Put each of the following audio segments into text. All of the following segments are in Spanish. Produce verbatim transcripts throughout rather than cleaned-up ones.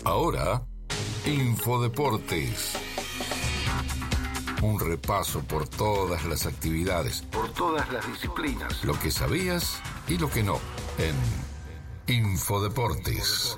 Ahora, Infodeportes. Un repaso por todas las actividades, por todas las disciplinas, lo que sabías y lo que no, en Infodeportes.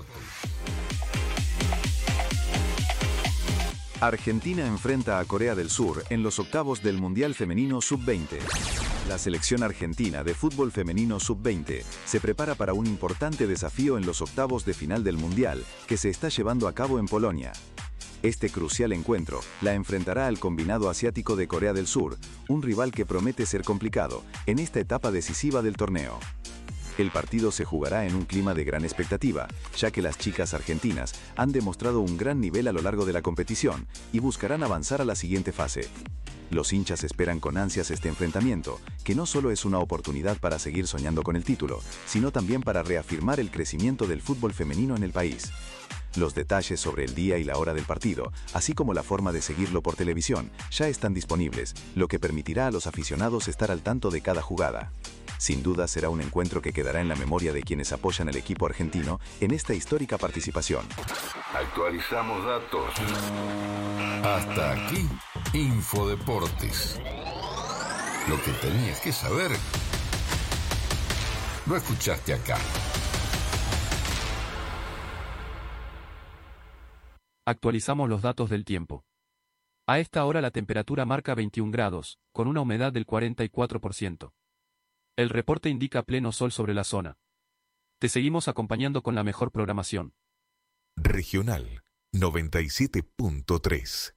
Argentina enfrenta a Corea del Sur en los octavos del Mundial Femenino sub veinte. La selección argentina de fútbol femenino sub veinte se prepara para un importante desafío en los octavos de final del Mundial que se está llevando a cabo en Polonia. Este crucial encuentro la enfrentará al combinado asiático de Corea del Sur, un rival que promete ser complicado en esta etapa decisiva del torneo. El partido se jugará en un clima de gran expectativa, ya que las chicas argentinas han demostrado un gran nivel a lo largo de la competición y buscarán avanzar a la siguiente fase. Los hinchas esperan con ansias este enfrentamiento, que no solo es una oportunidad para seguir soñando con el título, sino también para reafirmar el crecimiento del fútbol femenino en el país. Los detalles sobre el día y la hora del partido, así como la forma de seguirlo por televisión, ya están disponibles, lo que permitirá a los aficionados estar al tanto de cada jugada. Sin duda será un encuentro que quedará en la memoria de quienes apoyan al equipo argentino en esta histórica participación. Actualizamos datos. Hasta aquí, Infodeportes. Lo que tenías que saber, lo escuchaste acá. Actualizamos los datos del tiempo. A esta hora la temperatura marca veintiún grados, con una humedad del cuarenta y cuatro por ciento. El reporte indica pleno sol sobre la zona. Te seguimos acompañando con la mejor programación. Regional noventa y siete punto tres.